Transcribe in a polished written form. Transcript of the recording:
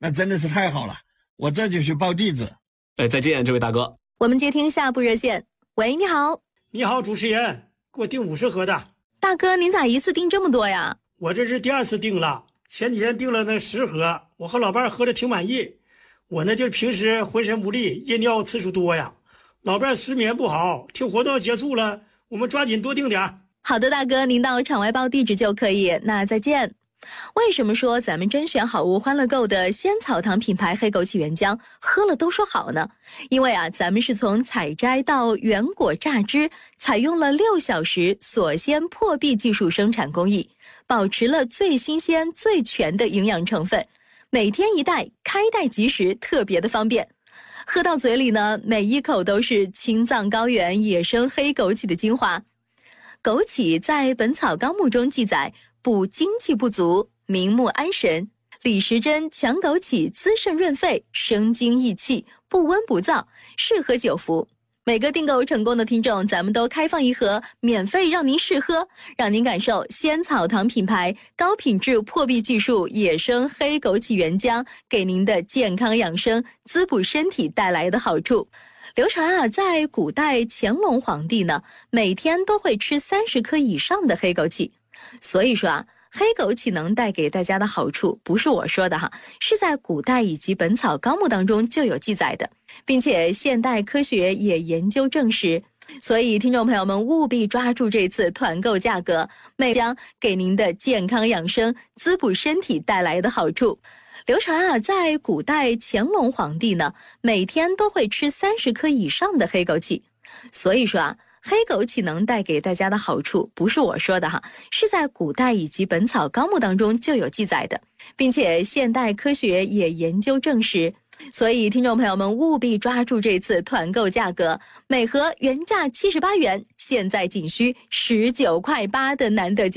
那真的是太好了，我这就去报地址。 再见，这位大哥。 我们接听下部热线。喂，你好。 你好，主持人，给我订50盒的。 大哥，您咋一次订这么多呀？ 我这是第2次订了，前几天订了那10盒，我和老伴喝的挺满意。我呢就是平时浑身无力，夜尿次数多呀，老伴睡眠不好，听活动结束了，我们抓紧多订点。 好的，大哥，您到场外报地址就可以。那再见。为什么说咱们甄选好物欢乐购的仙草堂品牌黑枸杞原浆喝了都说好呢？因为咱们是从采摘到原果榨汁，采用了6小时锁鲜破壁技术生产工艺，保持了最新鲜最全的营养成分，每天1袋，开袋即食，特别的方便。喝到嘴里呢，每一口都是青藏高原野生黑枸杞的精华。枸杞在《本草纲目》中记载，补精气不足，明目安神。李时珍强枸杞滋肾润肺，生津益气，不温不燥，适合久服。每个订购成功的听众，咱们都开放1盒，免费让您试喝，让您感受仙草堂品牌高品质破壁技术野生黑枸杞原浆给您的健康养生、滋补身体带来的好处。流传在古代乾隆皇帝呢，每天都会吃30颗以上的黑枸杞。所以说黑枸杞能带给大家的好处，不是我说的是在古代以及《本草纲目》当中就有记载的，并且现代科学也研究证实。所以听众朋友们务必抓住这次团购价格，每将给您的健康养生、滋补身体带来的好处。流传在古代乾隆皇帝呢，每天都会吃30颗以上的黑枸杞。所以说黑枸杞能带给大家的好处，不是我说的是在古代以及《本草纲目》当中就有记载的，并且现代科学也研究证实。所以听众朋友们务必抓住这次团购价格，每盒原价78元，现在仅需19.8块的难得